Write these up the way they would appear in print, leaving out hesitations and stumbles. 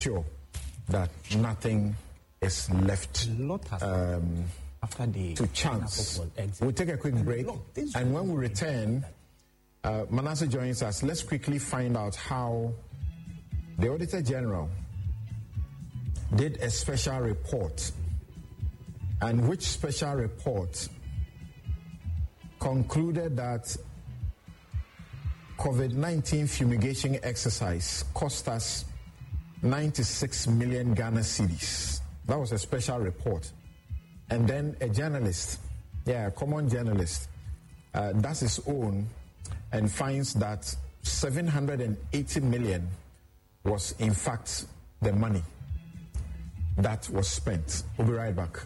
sure that nothing is left after the to chance. We'll take a quick break, and when we return, Manasseh joins us. Let's quickly find out how the Auditor General did a special report, and which special report concluded that COVID-19 fumigation exercise cost us 96 million Ghana cedis. That was a special report. And then a journalist, a common journalist, does his own and finds that 780 million was in fact the money that was spent. We'll be right back.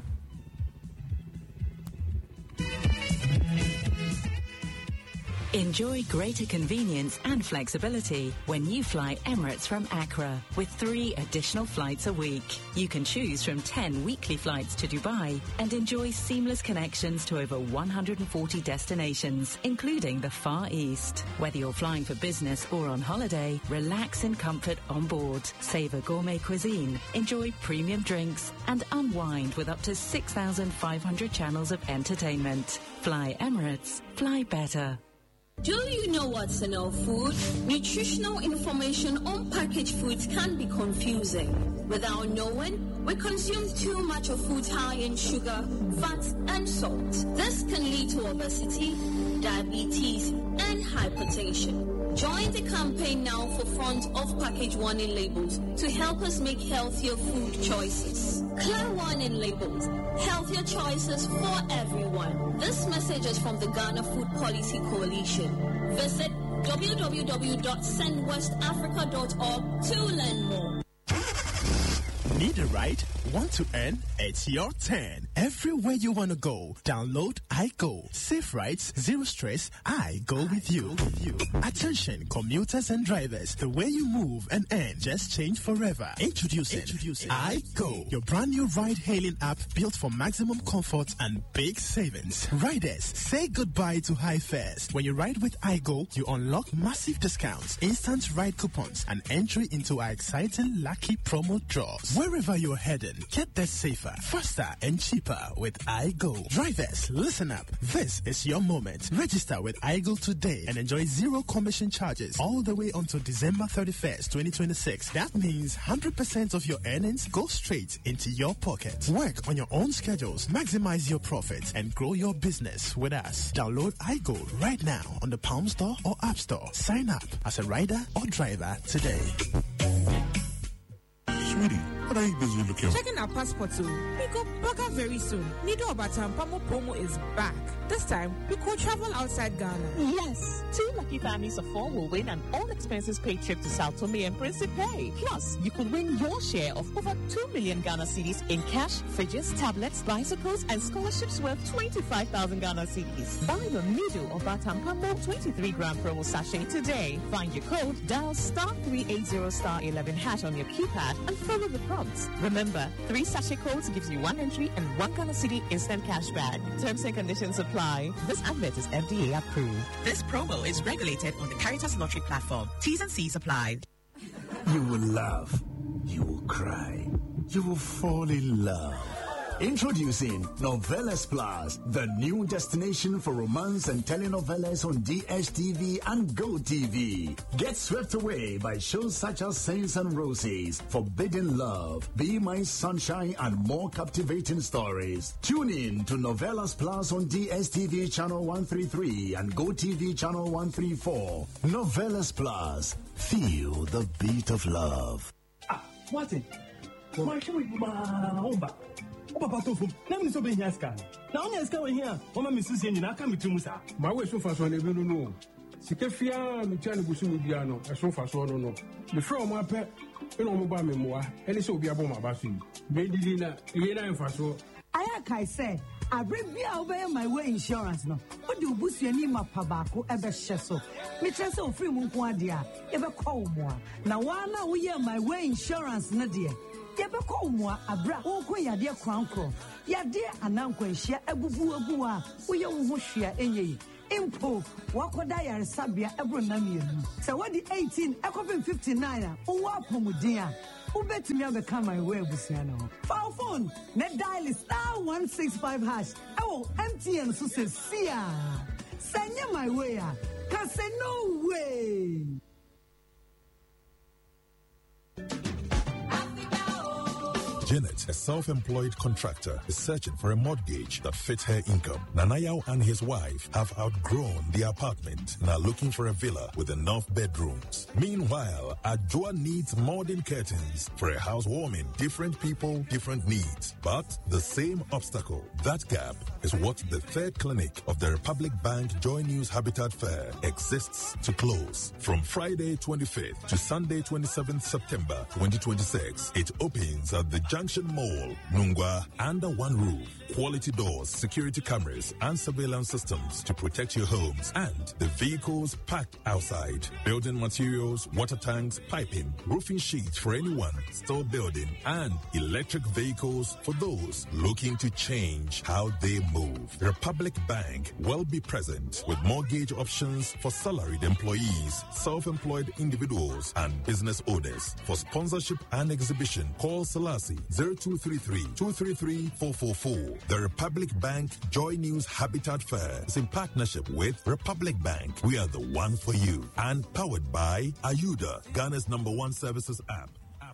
Enjoy greater convenience and flexibility when you fly Emirates from Accra with 3 additional flights a week. You can choose from 10 weekly flights to Dubai and enjoy seamless connections to over 140 destinations, including the Far East. Whether you're flying for business or on holiday, relax in comfort on board, savor gourmet cuisine, enjoy premium drinks, and unwind with up to 6,500 channels of entertainment. Fly Emirates, fly better. Do you know what's in our food? Nutritional information on packaged foods can be confusing. Without knowing, we consume too much of foods high in sugar, fat, and salt. This can lead to obesity, diabetes, and hypertension. Join the campaign now for front of package warning labels to help us make healthier food choices. Clear warning labels, healthier choices for everyone. This message is from the Ghana Food Policy Coalition. Visit www.sendwestafrica.org to learn more. Need a ride? Want to earn? It's your turn. Everywhere you want to go, download iGo. Safe rides, zero stress. I go with you. Attention, commuters and drivers. The way you move and earn just changed forever. Introducing iGo, your brand new ride-hailing app built for maximum comfort and big savings. Riders, say goodbye to high fares. When you ride with iGo, you unlock massive discounts, instant ride coupons, and entry into our exciting lucky promo draws. Wherever you're heading, get there safer, faster, and cheaper with iGo. Drivers, listen up. This is your moment. Register with iGo today and enjoy zero commission charges all the way until December 31st, 2026. That means 100% of your earnings go straight into your pocket. Work on your own schedules, maximize your profits, and grow your business with us. Download iGo right now on the Palm Store or App Store. Sign up as a rider or driver today. Sweetie, what are you busy looking at? Checking our passports. We go back up very soon. Nido Batampamo promo is back. This time, we could travel outside Ghana. Yes. 2 lucky families of 4 will win an all-expenses-paid trip to Sao Tome and Principe. Plus, you could win your share of over 2 million Ghana cedis in cash, fridges, tablets, bicycles, and scholarships worth 25,000 Ghana cedis. Buy your Nido or Batampamo 23-gram promo sachet today. Find your code, dial *380*11# on your keypad, and follow the prompts. Remember, 3 sachet codes gives you 1 entry and 1 Ghana cedi instant cash back. Terms and conditions apply. This advert is FDA approved. This promo is regulated on the Caritas Lottery platform. T's and C's apply. You will laugh. You will cry. You will fall in love. Introducing Novelas Plus, the new destination for romance and telenovelas on DSTV and GoTV. Get swept away by shows such as Saints and Roses, Forbidden Love, Be My Sunshine, and more captivating stories. Tune in to Novelas Plus on DSTV channel 133 and GoTV channel 134. Novelas Plus. Feel the beat of love. Martin. Papa tofu, let me so be here scan. Now let's go here. Mama Mrs. Yen, I come to Musa. My way so fast on the no. Sikefia, Luciano Busumiano, a so fast on no. The from my pet, you know, mobile memoir, and it's so be a bomb about you. Baby dinner, Yena and Faso. I say, I bring me away my way insurance no. What do you boost your name up, Pabako, ever sheso? Me chance of free Munquadia, ever call more. Now, while we hear my way insurance, Nadia. Yabako mwa abra woko yade kwankro yade anankwa hia abubu a woye wo ho hwea enye impo wakoda yare sabia ebro na mienu se wadi 18 ekofin 59 a wo apomuden a bet me have come my way, Busiano. For phone, net dial is *165#. Oh, MTN so says, see ya. Send you my way. Can say no way. Janet, a self-employed contractor, is searching for a mortgage that fits her income. Nanayao and his wife have outgrown the apartment and are looking for a villa with enough bedrooms. Meanwhile, Adjoa needs modern curtains for a housewarming. Different people, different needs, but the same obstacle. That gap is what the third clinic of the Republic Bank Joy News Habitat Fair exists to close. From Friday 25th to Sunday 27th September 2026, it opens at the Junction Mall, Nungwa, under one roof. Quality doors, security cameras, and surveillance systems to protect your homes and the vehicles parked outside. Building materials, water tanks, piping, roofing sheets for anyone still building, and electric vehicles for those looking to change how they move. Republic Bank will be present with mortgage options for salaried employees, self-employed individuals, and business owners. For sponsorship and exhibition, call Selassie 0233-233-444. The Republic Bank Joy News Habitat Fair is in partnership with Republic Bank. We are the one for you. And powered by Ayuda, Ghana's #1 services app.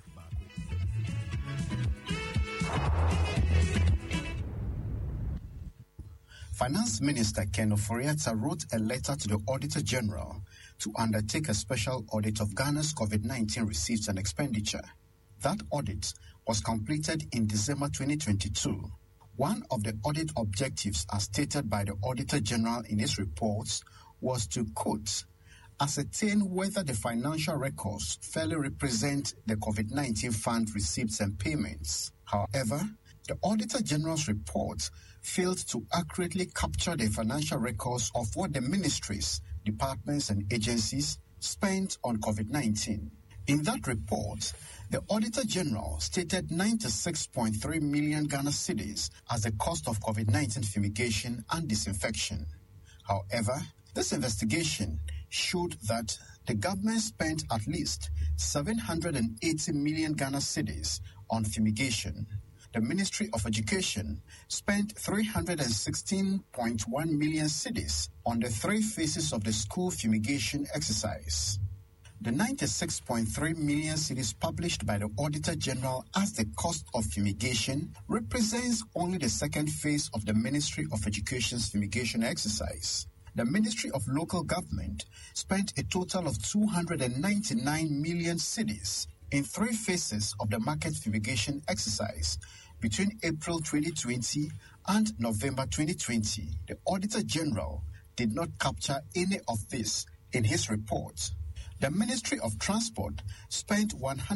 Finance Minister Ken Ofori-Atta wrote a letter to the Auditor General to undertake a special audit of Ghana's COVID-19 receipts and expenditure. That audit was completed in December 2022. One of the audit objectives, as stated by the Auditor General in his reports, was to, quote, ascertain whether the financial records fairly represent the COVID-19 fund receipts and payments. However, the Auditor General's report failed to accurately capture the financial records of what the ministries, departments, and agencies spent on COVID-19. In that report, the Auditor General stated 96.3 million Ghana cedis as the cost of COVID-19 fumigation and disinfection. However, this investigation showed that the government spent at least 780 million Ghana cedis on fumigation. The Ministry of Education spent 316.1 million cedis on the 3 phases of the school fumigation exercise. The 96.3 million cedis published by the Auditor General as the cost of fumigation represents only the 2nd phase of the Ministry of Education's fumigation exercise. The Ministry of Local Government spent a total of 299 million cedis in 3 phases of the market fumigation exercise between April 2020 and November 2020. The Auditor General did not capture any of this in his report. The Ministry of Transport spent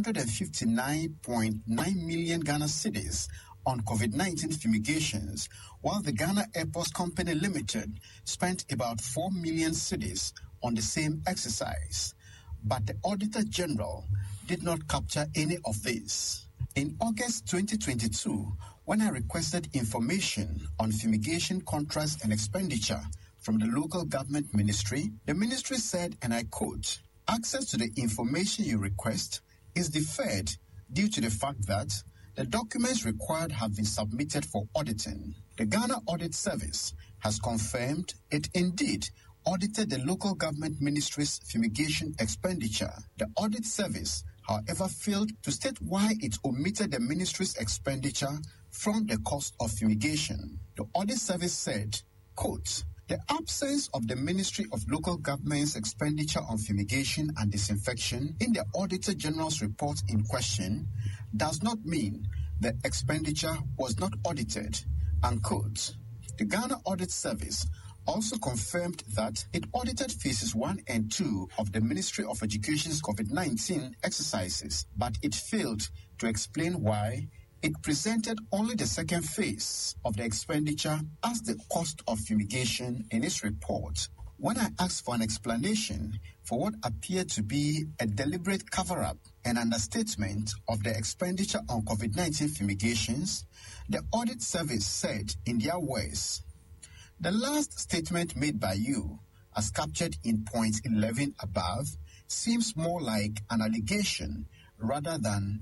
159.9 million Ghana cedis on COVID-19 fumigations, while the Ghana Airports Company Limited spent about 4 million cedis on the same exercise. But the Auditor General did not capture any of this. In August 2022, when I requested information on fumigation contracts and expenditure from the Local Government Ministry, the ministry said, and I quote, access to the information you request is deferred due to the fact that the documents required have been submitted for auditing. The Ghana Audit Service has confirmed it indeed audited the Local Government Ministry's fumigation expenditure. The Audit Service, however, failed to state why it omitted the ministry's expenditure from the cost of fumigation. The Audit Service said, quote, the absence of the Ministry of Local Government's expenditure on fumigation and disinfection in the Auditor General's report in question does not mean the expenditure was not audited, unquote. The Ghana Audit Service also confirmed that it audited phases 1 and 2 of the Ministry of Education's COVID-19 exercises, but it failed to explain why it presented only the 2nd phase of the expenditure as the cost of fumigation in its report. When I asked for an explanation for what appeared to be a deliberate cover-up and understatement of the expenditure on COVID-19 fumigations, the Audit Service said in their words, the last statement made by you, as captured in point 11 above, seems more like an allegation rather than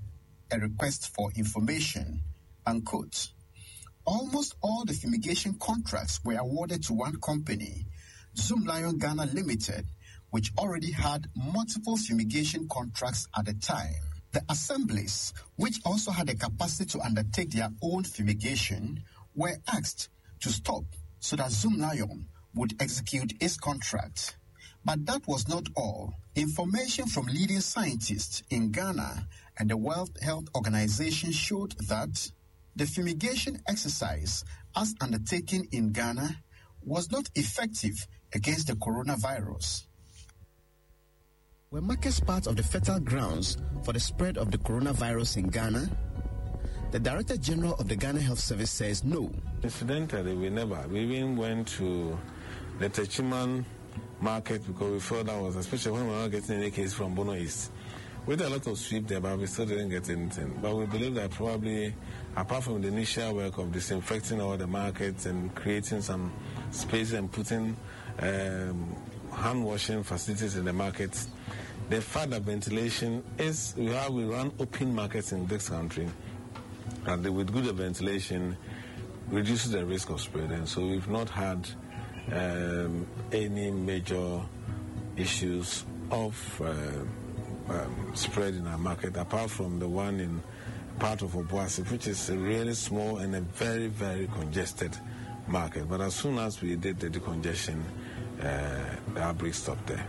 a request for information, unquote. Almost all the fumigation contracts were awarded to one company, Zoomlion Ghana Limited, which already had multiple fumigation contracts at the time. The assemblies, which also had the capacity to undertake their own fumigation, were asked to stop so that Zoomlion would execute its contract. But that was not all. Information from leading scientists in Ghana and the World Health Organization showed that the fumigation exercise, as undertaken in Ghana, was not effective against the coronavirus. Were markets part of the fertile grounds for the spread of the coronavirus in Ghana? The Director General of the Ghana Health Service says no. Incidentally, we even went to the Techiman market because we felt that was, especially when we were not getting any case from Bono East. We did a lot of sweep there, but we still didn't get anything. But we believe that probably, apart from the initial work of disinfecting all the markets and creating some space and putting hand washing facilities in the markets, the fact that ventilation is, we run open markets in this country, and with good ventilation reduces the risk of spread. And so we've not had any major issues of spread in our market, apart from the one in part of Obuasi, which is a really small and a very, very congested market. But as soon as we did the decongestion, the outbreak stopped there.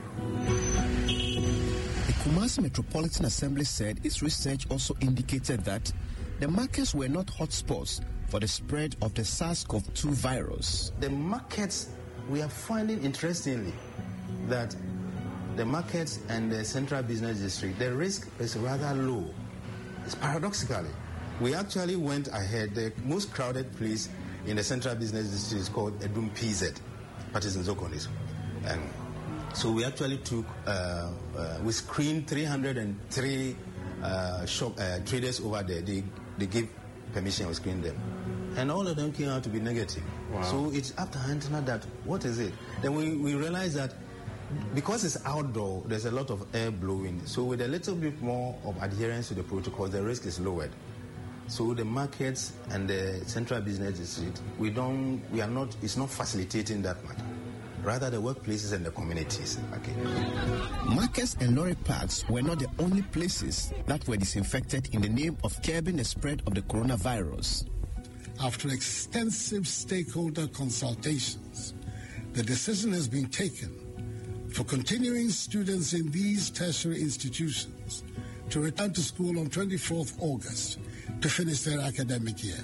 The Kumasi Metropolitan Assembly said its research also indicated that the markets were not hotspots for the spread of the SARS-CoV-2 virus. The markets, we are finding interestingly that the markets and the central business district, the risk is rather low. It's paradoxically. We actually went ahead. The most crowded place in the central business district is called Edum PZ, that is in Zokonis. And so we actually took, we screened 303 traders over there. They gave permission to screen them. And all of them came out to be negative. Wow. So it's up to Antenna that, what is it? Then we realized that because it's outdoor, there's a lot of air blowing. So with a little bit more of adherence to the protocol, the risk is lowered. So the markets and the central business district, it's not facilitating that matter. Rather the workplaces and the communities. Okay. Markets and lorry parks were not the only places that were disinfected in the name of curbing the spread of the coronavirus. After extensive stakeholder consultations, the decision has been taken for continuing students in these tertiary institutions to return to school on 24th August to finish their academic year.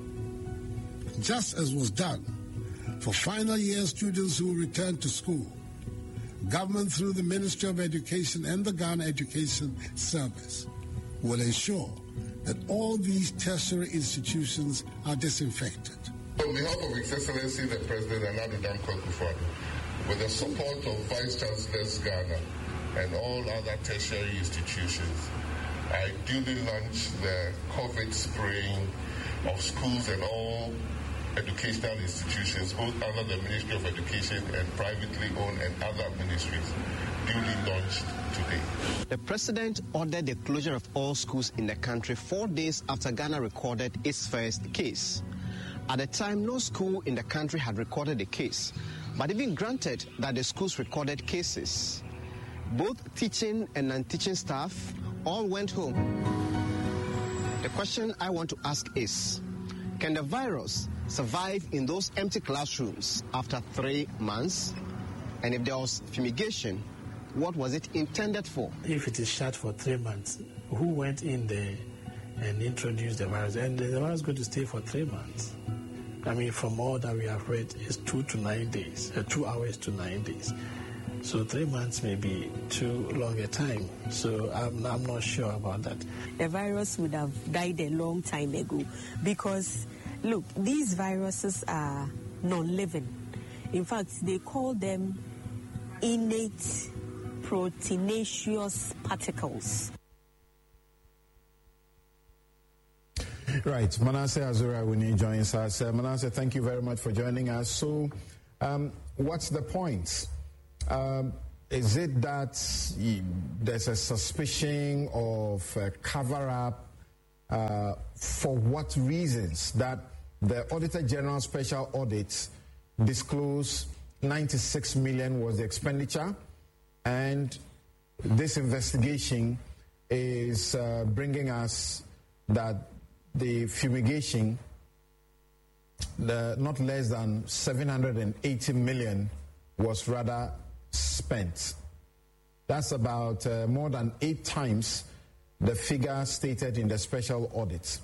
Just as was done for final year students who return to school, government through the Ministry of Education and the Ghana Education Service will ensure that all these tertiary institutions are disinfected. On behalf of His Excellency the President Nana Addo Dankwa Akufo-Addo, with the support of Vice Chancellors Ghana and all other tertiary institutions, I duly launched the COVID spraying of schools and all educational institutions, both under the Ministry of Education and privately owned and other ministries, duly launched today. The President ordered the closure of all schools in the country 4 days after Ghana recorded its first case. At the time, no school in the country had recorded a case, but even granted that the schools recorded cases, both teaching and non-teaching staff all went home. The question I want to ask is, can the virus survive in those empty classrooms after 3 months? And if there was fumigation, what was it intended for? If it is shut for 3 months, who went in there and introduced the virus? And the virus is going to stay for 3 months. I mean, from all that we have read, it's 2 to 9 days, 2 hours to 9 days. So 3 months may be too long a time. So I'm not sure about that. The virus would have died a long time ago because, look, these viruses are non-living. In fact, they call them innate proteinaceous particles. Right, Manasseh Azura Wini joins us. Manasseh, thank you very much for joining us. So, what's the point? Is it that there's a suspicion of a cover-up for what reasons that the Auditor General Special Audit disclosed 96 million was the expenditure, and this investigation is bringing us that the fumigation, not less than 780 million was rather spent. That's about more than 8 times the figure stated in the special audit.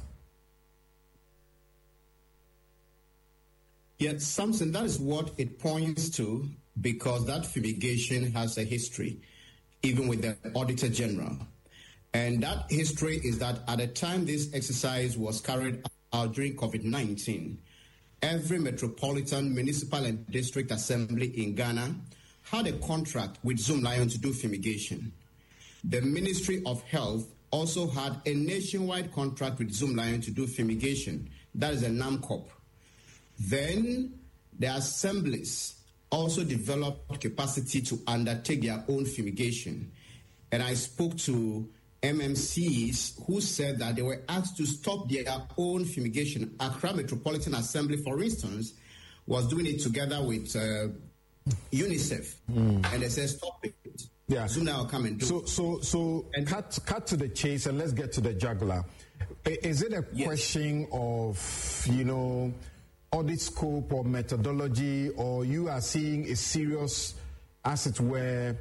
Yes, Samson, that is what it points to, because that fumigation has a history, even with the Auditor General. And that history is that at the time this exercise was carried out during COVID-19, every metropolitan, municipal, and district assembly in Ghana had a contract with Zoomlion to do fumigation. The Ministry of Health also had a nationwide contract with Zoomlion to do fumigation. That is a NAMCOP. Then the assemblies also developed capacity to undertake their own fumigation. And I spoke to MMCs who said that they were asked to stop their own fumigation. Accra Metropolitan Assembly, for instance, was doing it together with UNICEF. And they said, stop it. Yeah. Soon I'll come and do it. So cut to the chase and let's get to the jugular. Is it a question of, audit scope or methodology, or you are seeing a serious, as it were,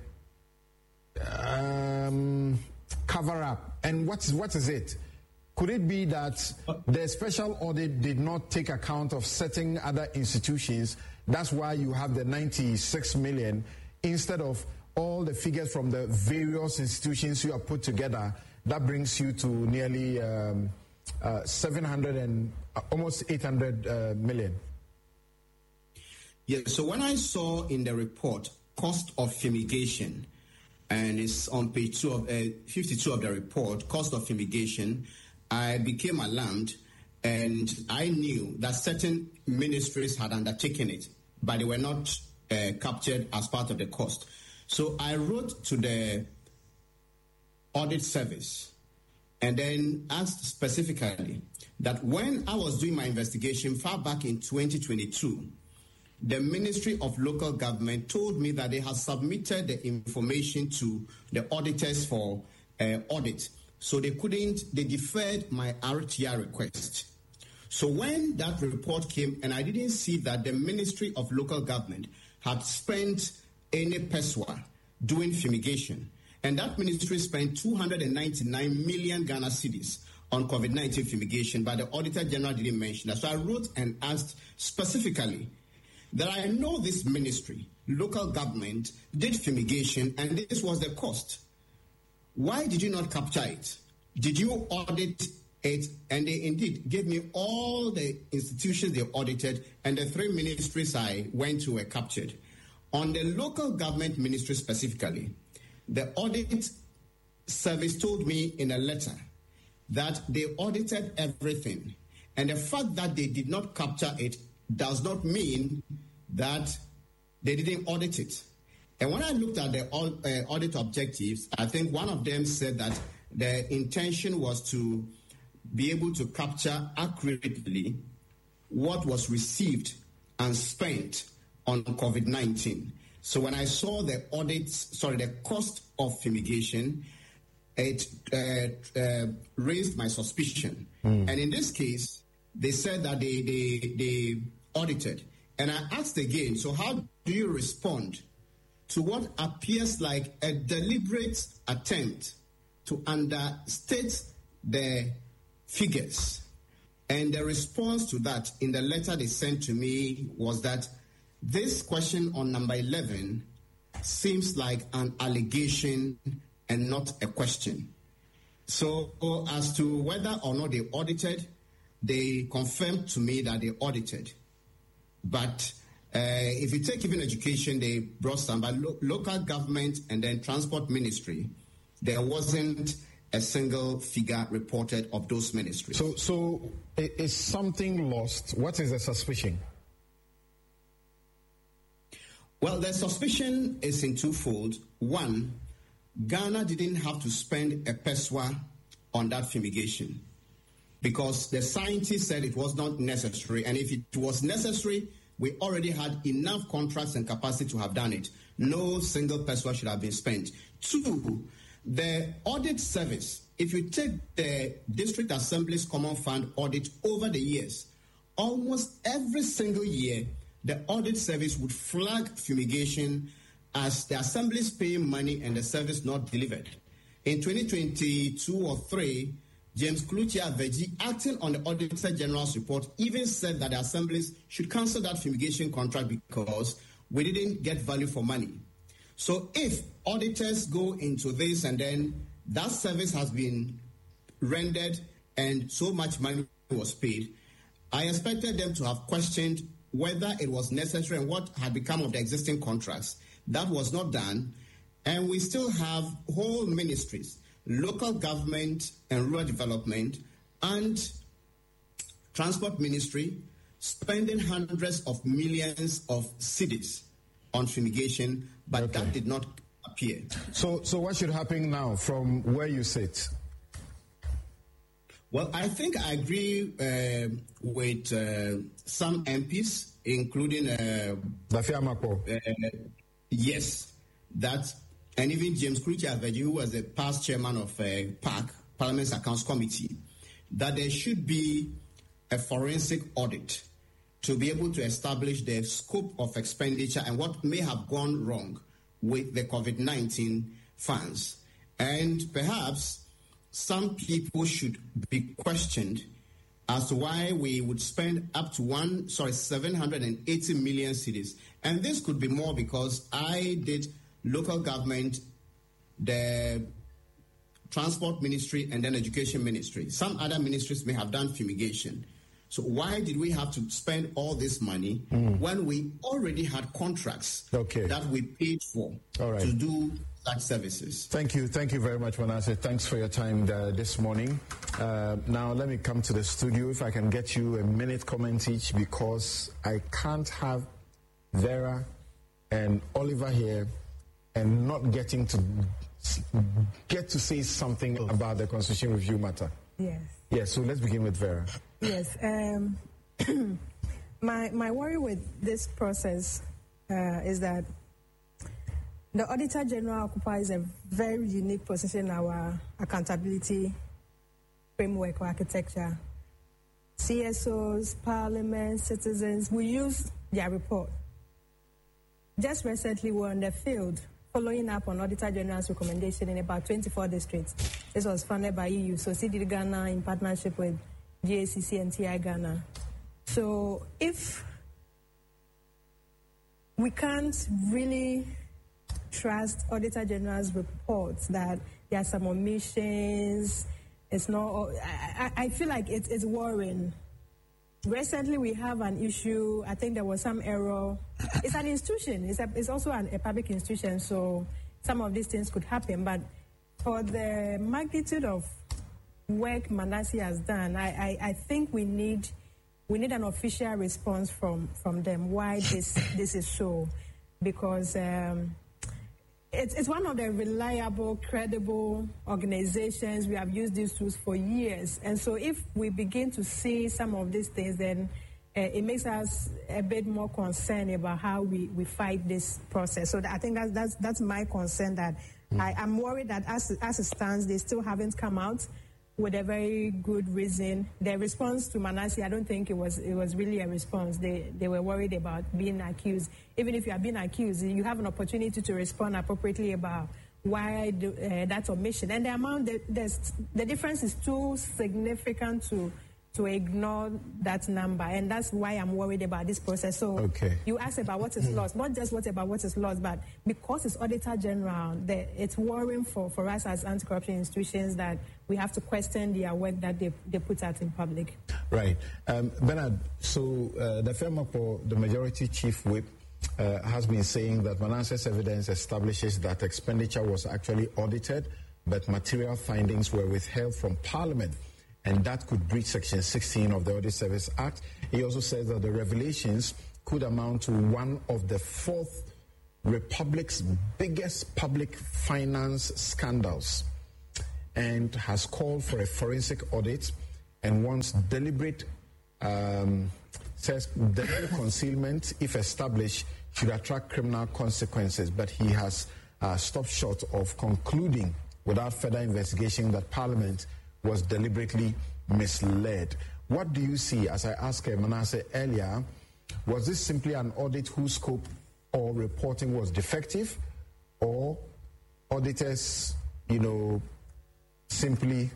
cover up? And what is it? Could it be that the special audit did not take account of certain other institutions? That's why you have the 96 million instead of all the figures from the various institutions you have put together. That brings you to nearly 700 and almost 800 million. Yeah, so when I saw in the report cost of fumigation, and it's on page 52 of the report, cost of fumigation, I became alarmed, and I knew that certain ministries had undertaken it, but they were not captured as part of the cost. So I wrote to the audit service and then asked specifically that when I was doing my investigation far back in 2022, the Ministry of Local Government told me that they had submitted the information to the auditors for audit. So they deferred my RTR request. So when that report came and I didn't see that the Ministry of Local Government had spent any PESWA doing fumigation, and that ministry spent 299 million Ghana cedis on COVID-19 fumigation, but the Auditor General didn't mention that. So I wrote and asked specifically that I know this ministry, local government, did fumigation, and this was the cost. Why did you not capture it? Did you audit it? And they indeed gave me all the institutions they audited, and the 3 ministries I went to were captured. On the local government ministry specifically, the audit service told me in a letter that they audited everything. And the fact that they did not capture it does not mean that they didn't audit it. And when I looked at the audit objectives, I think one of them said that the intention was to be able to capture accurately what was received and spent on COVID-19. So when I saw the the cost of fumigation, it raised my suspicion. And in this case, they said that they audited. And I asked again, so how do you respond to what appears like a deliberate attempt to understate the figures? And the response to that in the letter they sent to me was that this question on number 11 seems like an allegation and not a question. So as to whether or not they audited, they confirmed to me that they audited. But if you take even education, they brought some, but local government and then transport ministry, there wasn't a single figure reported of those ministries. So is something lost? What is the suspicion? Well, the suspicion is in twofold. One, Ghana didn't have to spend a PESWA on that fumigation. because the scientists said it was not necessary. And if it was necessary, we already had enough contracts and capacity to have done it. No single person should have been spent. 2, the audit service, if you take the District Assembly's Common Fund audit over the years, almost every single year, the audit service would flag fumigation as the Assembly's paying money and the service not delivered. In 2022 or 3, James Klutia Veji, acting on the Auditor General's report, even said that the assemblies should cancel that fumigation contract because we didn't get value for money. So if auditors go into this and then that service has been rendered and so much money was paid, I expected them to have questioned whether it was necessary and what had become of the existing contracts. That was not done, and we still have whole ministries, local government and rural development and transport ministry, spending hundreds of millions of cedis on fumigation, but that did not appear. So what should happen now from where you sit? Well, I think I agree with some MPs, including yes, that, and even James Klutia Aveji, who was the past chairman of PAC, Parliament's Accounts Committee, that there should be a forensic audit to be able to establish the scope of expenditure and what may have gone wrong with the COVID-19 funds. And perhaps some people should be questioned as to why we would spend up to 780 million cedis. And this could be more because I did local government, the transport ministry, and then education ministry. Some other ministries may have done fumigation. So why did we have to spend all this money when we already had contracts that we paid for to do such services? Thank you very much, Manasseh. Thanks for your time this morning. Now let me come to the studio. If I can get you a minute comment each, because I can't have Vera and Oliver here and not getting to get to say something about the Constitution Review matter. Yes. Yes, so let's begin with Vera. Yes. My worry with this process is that the Auditor General occupies a very unique position in our accountability framework or architecture. CSOs, Parliament, citizens, we use their report. Just recently, we were on the field following up on Auditor General's recommendation in about 24 districts. This was funded by EU, so CD Ghana in partnership with GACC and TI Ghana. So if we can't really trust Auditor General's reports that there are some omissions, it's not. I feel like it's worrying. Recently, we have an issue. I think there was some error. It's an institution. It's also a public institution, so some of these things could happen. But for the magnitude of work Manasseh has done, I think we need an official response from them why this is so, because it's one of the reliable, credible organizations. We have used these tools for years, and so if we begin to see some of these things, then it makes us a bit more concerned about how we fight this process. So I think that's my concern. That I'm worried that as it stands, they still haven't come out with a very good reason. Their response to Manasseh, I don't think it was really a response. They were worried about being accused. Even if you are being accused, you have an opportunity to respond appropriately about why that omission. And the amount, the difference is too significant to ignore that number. And that's why I'm worried about this process. So you asked about what is lost, not just what is lost, but because it's Auditor General, it's worrying for us as anti-corruption institutions that we have to question their work that they put out in public. Right. Bernard, so the FEMAPO, the Majority Chief Whip, has been saying that Manasseh's evidence establishes that expenditure was actually audited, but material findings were withheld from Parliament, and that could breach Section 16 of the Audit Service Act. He also says that the revelations could amount to one of the Fourth Republic's biggest public finance scandals, and has called for a forensic audit and wants deliberate concealment, if established, should attract criminal consequences. But he has stopped short of concluding without further investigation that Parliament was deliberately misled. What do you see? As I asked Manasseh earlier, was this simply an audit whose scope or reporting was defective, or auditors, simply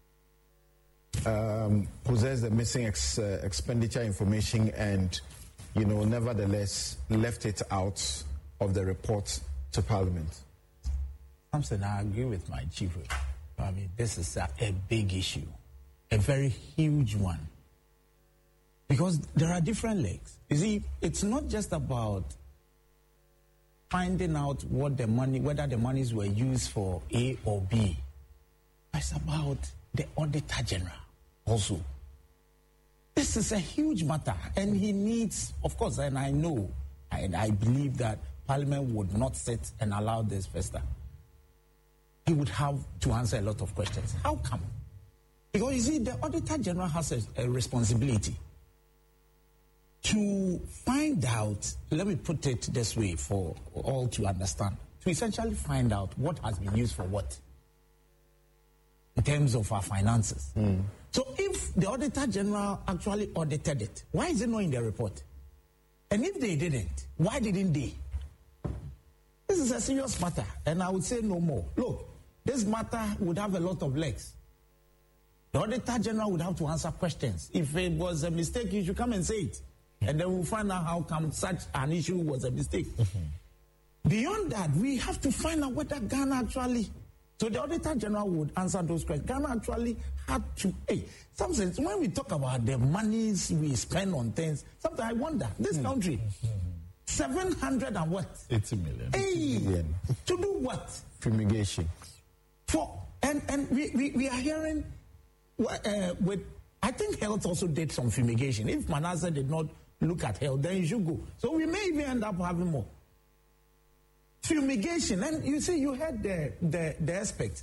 possess the missing expenditure information and, nevertheless left it out of the report to Parliament? Samson, I agree with my chief. I mean, this is a big issue, a very huge one, because there are different legs. You see, it's not just about finding out whether the monies were used for A or B. It's about the Auditor General also. This is a huge matter, and he needs, of course, and I know, and I believe that Parliament would not sit and allow this fester. He would have to answer a lot of questions. How come? Because you see, the Auditor General has a responsibility to find out, let me put it this way for all to understand, to essentially find out what has been used for what in terms of our finances. So if the Auditor General actually audited it, why is it not in the report? And if they didn't, why didn't they? This is a serious matter, and I would say no more. Look, this matter would have a lot of legs. The Auditor General would have to answer questions. If it was a mistake, he should come and say it. And then we'll find out how come such an issue was a mistake. Beyond that, we have to find out whether Ghana actually... So the Auditor General would answer those questions. Ghana actually had to... sometimes when we talk about the monies we spend on things, sometimes I wonder, this country, 700 and what? 80 million. Million. To do what? Fumigation. And we are hearing with... I think health also did some fumigation. If Manasseh did not look at health, then you should go. So we may even end up having more. Fumigation. And you see, you heard the aspect.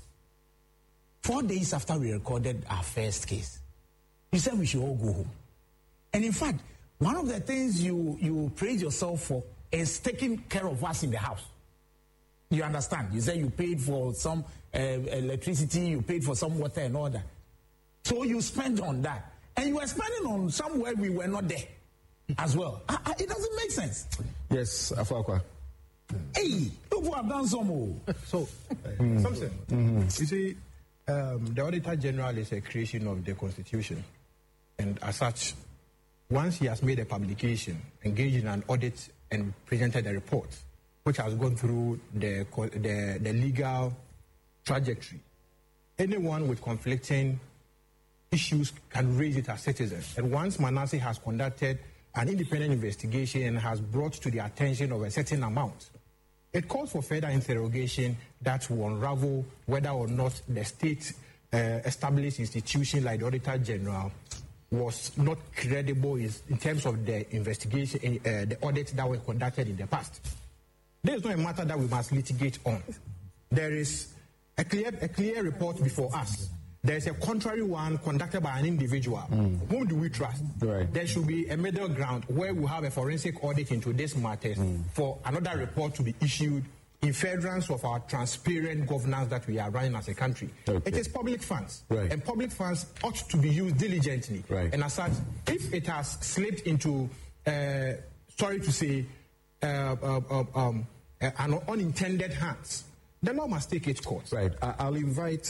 4 days after we recorded our first case, you said we should all go home. And in fact, one of the things you praise yourself for is taking care of us in the house. You understand? You said you paid for some electricity, you paid for some water and all that. So you spent on that. And you were spending on somewhere we were not there as well. It doesn't make sense. Yes, Afakwa. Hey, people have done some more. So, something. You see, the Auditor General is a creation of the Constitution. And as such, once he has made a publication, engaged in an audit and presented a report, which has gone through the legal trajectory, anyone with conflicting issues can raise it as citizens. And once Manasseh has conducted an independent investigation and has brought to the attention of a certain amount, it calls for further interrogation that will unravel whether or not the state established institution like the Auditor General was not credible in terms of the investigation, the audits that were conducted in the past. There is not a matter that we must litigate on. There is a clear report before us. There is a contrary one conducted by an individual. Whom do we trust? Right. There should be a middle ground where we have a forensic audit into this matter for another report to be issued in furtherance of our transparent governance that we are running as a country. Okay. It is public funds, right. And public funds ought to be used diligently. Right. And as such, if it has slipped into, sorry to say, an unintended hands, the law must take its course. Right. I'll invite...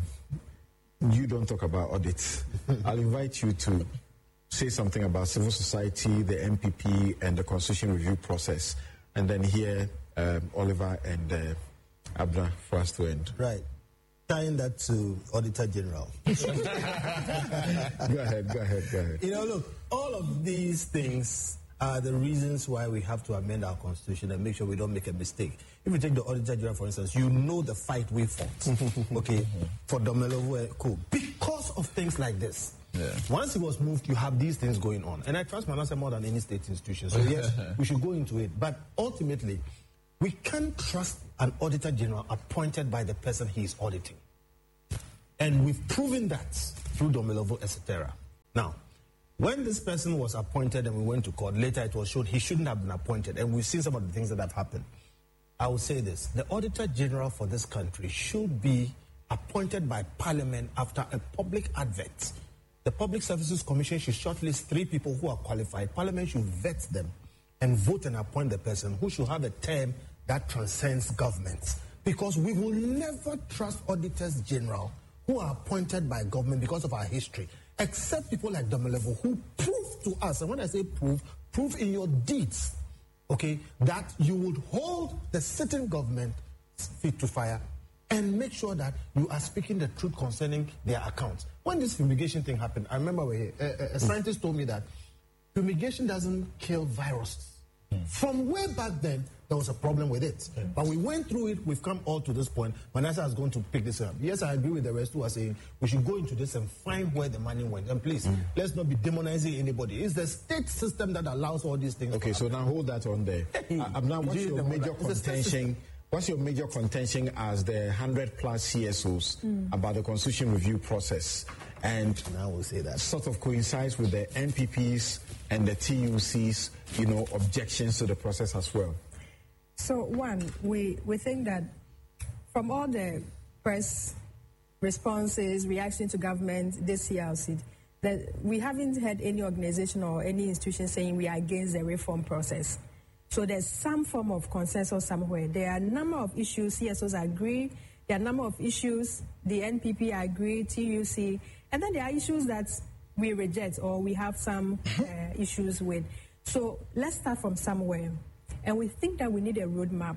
you don't talk about audits. I'll invite you to say something about civil society, the MPP, and the constitution review process, and then hear Oliver and Abra for us to end. Right. Tying that to Auditor General. Go ahead. You know, look, all of these things are the reasons why we have to amend our constitution and make sure we don't make a mistake. If you take the Auditor General, for instance, you know the fight we fought, okay, for Domelovo Co. Because of things like this. Yeah. Once it was moved, you have these things going on. And I trust Manasseh more than any state institution. So yes, we should go into it. But ultimately, we can't trust an Auditor General appointed by the person he is auditing. And we've proven that through Domilovo, etc. Now, when this person was appointed and we went to court, later it was showed he shouldn't have been appointed, and we've seen some of the things that have happened. I will say this: the Auditor General for this country should be appointed by Parliament after a public advert. The Public Services Commission should shortlist 3 people who are qualified. Parliament should vet them and vote and appoint the person who should have a term that transcends government. Because we will never trust auditors general who are appointed by government because of our history, except people like Domilovo who prove to us, and when I say prove in your deeds, okay, that you would hold the sitting government feet to fire and make sure that you are speaking the truth concerning their accounts. When this fumigation thing happened, I remember a scientist told me that fumigation doesn't kill viruses. From way back then, there was a problem with it. But we went through it, we've come all to this point. Manasseh is going to pick this up. Yes, I agree with the rest who are saying we should go into this and find where the money went. And please, let's not be demonizing anybody. It's the state system that allows all these things. Okay, so now hold that on there. Now, what's your major contention? What's your major contention as the 100+ CSOs about the constitution review process? And now we'll say that sort of coincides with the NPPs and the TUC's, objections to the process as well. So one, we think that from all the press responses, reaction to government this year, that we haven't had any organization or any institution saying we are against the reform process. So there's some form of consensus somewhere. There are a number of issues CSOs agree. There are a number of issues the NPP agree, TUC, and then there are issues that we reject or we have some issues with. So let's start from somewhere. And we think that we need a roadmap,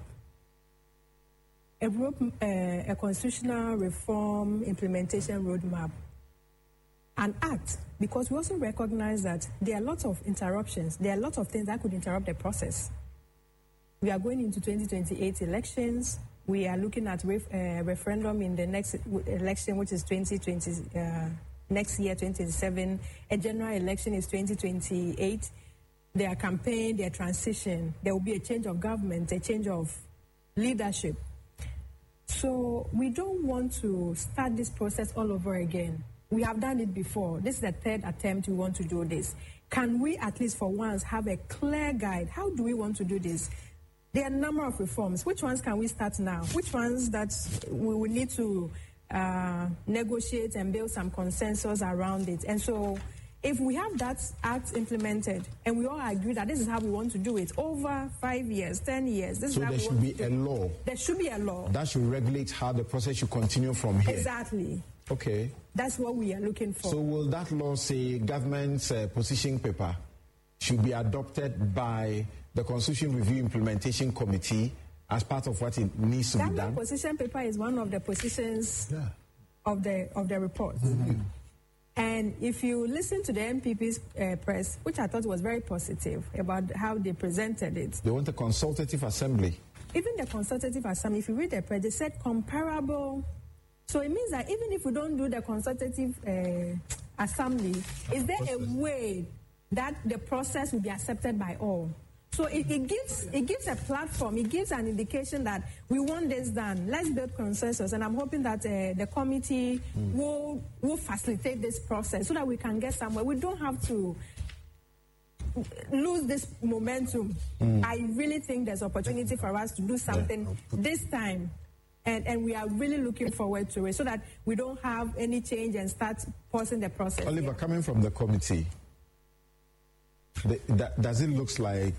a constitutional reform implementation roadmap, an act, because we also recognize that there are lots of interruptions. There are lots of things that could interrupt the process. We are going into 2028 elections. We are looking at referendum in the next election, which is 2020, next year, 2027. A general election is 2028. Their campaign, their transition. There will be a change of government, a change of leadership. So we don't want to start this process all over again. We have done it before. This is the 3rd attempt we want to do this. Can we at least for once have a clear guide? How do we want to do this? There are a number of reforms. Which ones can we start now? Which ones that we will need to negotiate and build some consensus around it? And so if we have that act implemented and we all agree that this is how we want to do it over 5 years, 10 years, this is how we want to do it. So there should be a law. There should be a law. That should regulate how the process should continue from here. Exactly. Okay. That's what we are looking for. So will that law say government's position paper should be adopted by the Constitution Review Implementation Committee as part of what it needs to be done? That position paper is one of the positions of the report. And if you listen to the NPP's press, which I thought was very positive about how they presented it. They want a consultative assembly. Even the consultative assembly, if you read the press, they said comparable. So it means that even if we don't do the consultative assembly, is there a way that the process will be accepted by all? So it gives a platform, it gives an indication that we want this done. Let's build consensus, and I'm hoping that the committee will facilitate this process so that we can get somewhere. We don't have to lose this momentum. I really think there's opportunity for us to do something this time, and we are really looking forward to it so that we don't have any change and start pausing the process. Oliver, coming from the committee, does it look like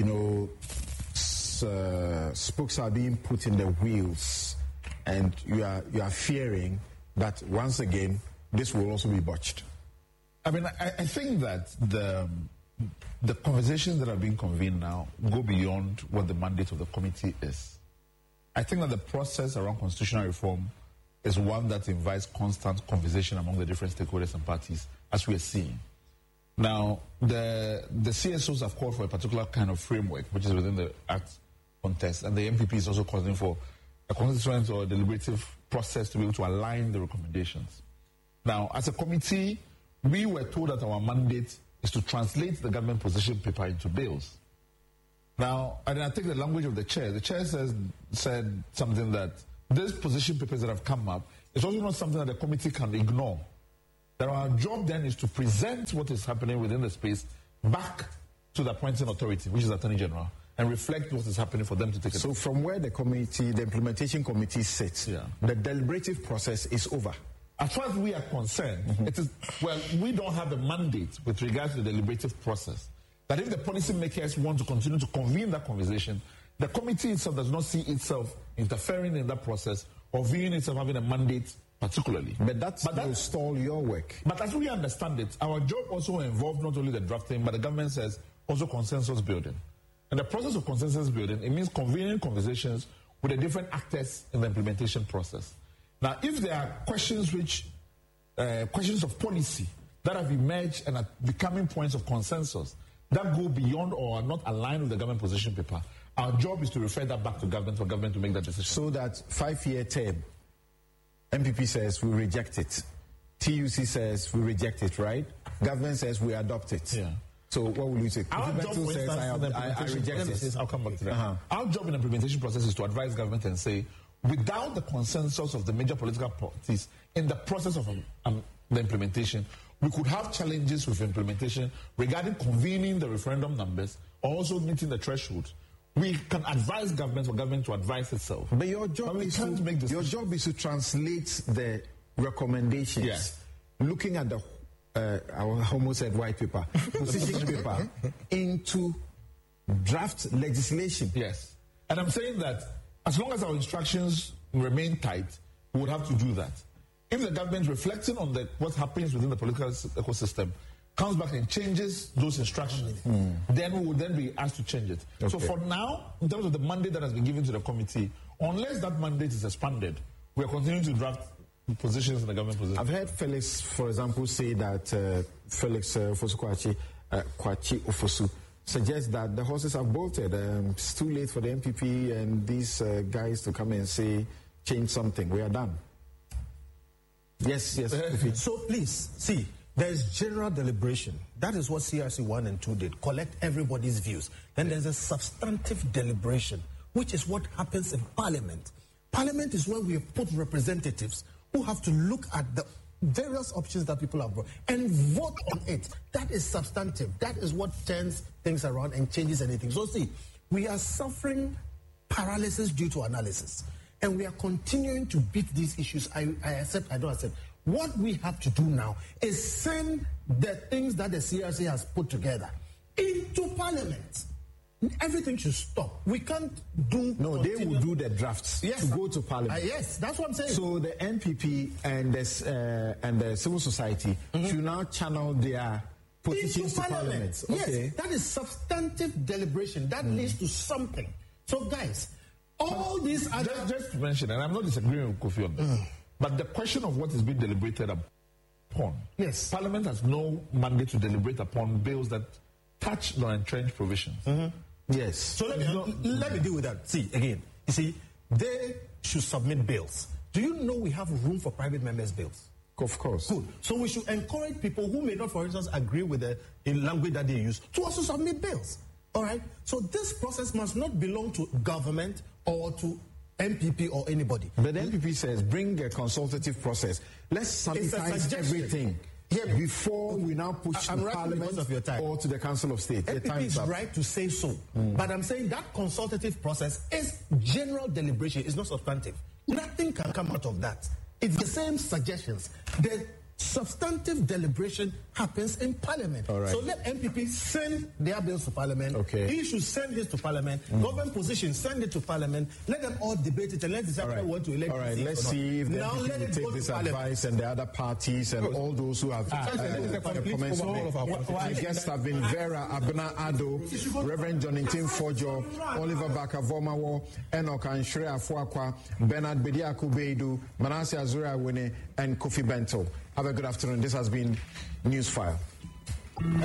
spokes are being put in the wheels, and you are fearing that once again this will also be botched? I mean, I think that the conversations that are being convened now go beyond what the mandate of the committee is. I think that the process around constitutional reform is one that invites constant conversation among the different stakeholders and parties, as we are seeing. Now, the CSOs have called for a particular kind of framework, which is within the Act context, and the MPP is also calling for a constituent or deliberative process to be able to align the recommendations. Now, as a committee, we were told that our mandate is to translate the government position paper into bills. Now, and I take the language of the chair. The chair said something that these position papers that have come up is also not something that the committee can ignore. that our job then is to present what is happening within the space back to the appointing authority, which is Attorney General, and reflect what is happening for them to take it. So from where the implementation committee sits, the deliberative process is over. As far as we are concerned, it is, well, we don't have the mandate with regards to the deliberative process. That if the policymakers want to continue to convene that conversation, the committee itself does not see itself interfering in that process or viewing itself having a mandate particularly. But that will stall your work. But as we understand it, our job also involved not only the drafting, but the government says also consensus building. And the process of consensus building, it means convening conversations with the different actors in the implementation process. Now, if there are questions questions of policy that have emerged and are becoming points of consensus that go beyond or are not aligned with the government position paper, our job is to refer that back to government for government to make that decision. So that 5-year term, MPP says we reject it. TUC says we reject it, right? Government says we adopt it. Yeah. So what will you say? Our job, for instance, I reject it. I'll come back to that. Our job in the implementation process is to advise government and say, without the consensus of the major political parties in the process of the implementation, we could have challenges with implementation regarding convening the referendum numbers, or also meeting the threshold. We can advise government for government to advise itself. But your job is to translate the recommendations. Yes. Looking at the I almost said white paper, position paper, into draft legislation. Yes. And I'm saying that as long as our instructions remain tight, we would have to do that. If the government, reflecting on what happens within the political ecosystem, comes back and changes those instructions, then we will then be asked to change it. Okay. So for now, in terms of the mandate that has been given to the committee, unless that mandate is expanded, we are continuing to draft positions in the government position. I've heard Felix, for example, say that Felix Ofosu Kwachi Ofosu suggests that the horses have bolted. It's too late for the MPP and these guys to come and say, change something. We are done. Yes. So please, see, there's general deliberation. That is what CRC 1 and 2 did. Collect everybody's views. Then there's a substantive deliberation, which is what happens in Parliament. Parliament is where we have put representatives who have to look at the various options that people have brought and vote on it. That is substantive. That is what turns things around and changes anything. So see, we are suffering paralysis due to analysis. And we are continuing to beat these issues. I accept, I don't accept. What we have to do now is send the things that the CRC has put together into Parliament. Everything should stop. We can't do... No, they will do the drafts to go to Parliament. Yes, that's what I'm saying. So the NPP and the civil society should now channel their positions to Parliament. Okay. Yes, that is substantive deliberation. That leads to something. So guys, all these other... Just to mention, and I'm not disagreeing with Kofi on this, but the question of what is being deliberated upon. Yes. Parliament has no mandate to deliberate upon bills that touch the entrenched provisions. Yes. So let me deal with that. See, again, you see, they should submit bills. Do you know we have room for private members' bills? Of course. Good. So we should encourage people who may not, for instance, agree with the language that they use to also submit bills. All right? So this process must not belong to government or to MPP or anybody. But the MPP says bring a consultative process. Let's sanitize everything. Before we now push to Parliament or to the Council of State. MPP is right to say so. But I'm saying that consultative process is general deliberation. It's not substantive. Nothing can come out of that. It's the same suggestions. The substantive deliberation happens in Parliament. All right. So let MPP send their bills to Parliament. Okay. He should send this to Parliament. Government position, send it to Parliament. Let them all debate it and let's decide whether we want to elect. All right, let's see if the MPP will take this advice and the other parties and all those who have comments. My guests have been Vera Abena Ado, Reverend Jonathan Fojo, Oliver Baka-Vomawo, Enoch Anshre Afuakwa, Bernard Bediako Beidu, Manasseh Azura Wene, and Kofi Bento. Have a good afternoon. This has been Newsfile.